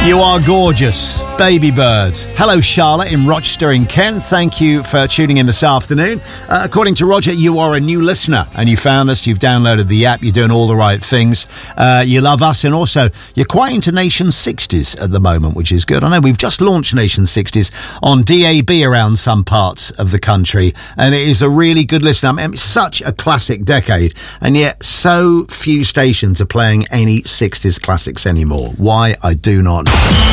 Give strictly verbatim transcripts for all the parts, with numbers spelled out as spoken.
You are gorgeous, baby birds. Hello, Charlotte in Rochester in Kent. Thank you for tuning in this afternoon. Uh, according to Roger, you are a new listener and you found us. You've downloaded the app. You're doing all the right things. Uh, you love us, and also you're quite into Nation sixties at the moment, which is good. I know we've just launched Nation sixties on D A B around some parts of the country, and it is a really good listen. I mean, it's such a classic decade, and yet so few stations are playing any sixties classics anymore. Why, I do not know.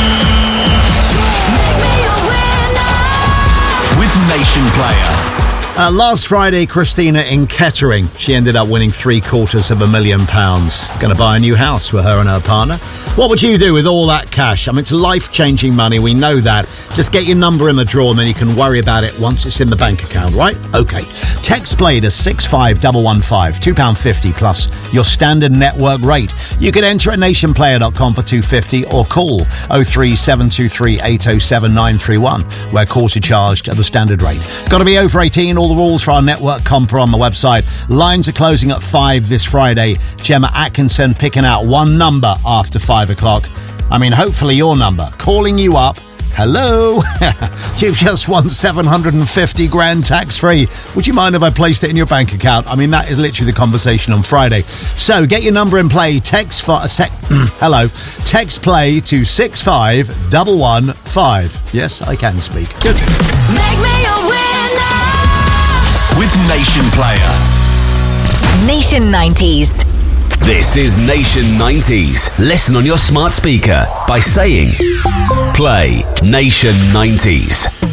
With Nation Player. Uh, last Friday, Christina in Kettering, she ended up winning three quarters of a million pounds. Going to buy a new house for her and her partner. What would you do with all that cash? I mean, it's life-changing money, we know that. Just get your number in the drawer and then you can worry about it once it's in the bank account, right? OK. Text play to six five one one five, two pounds fifty plus your standard network rate. You can enter at nation player dot com for two pounds fifty or call oh three seven two three eight oh seven nine three one, where calls are charged at the standard rate. Got to be over eighteen. All the rules for our network comp are on the website. Lines are closing at five this Friday. Gemma Atkinson picking out one number after five o'clock. I mean, hopefully your number. Calling you up. Hello. You've just won seven hundred fifty grand tax-free. Would you mind if I placed it in your bank account? I mean, that is literally the conversation on Friday. So get your number in play. Text for a sec. Hello. Text play to six five one one five. Yes, I can speak. Good. Make me a winner with Nation Player. Nation nineties. This is Nation nineties. Listen on your smart speaker by saying play Nation nineties.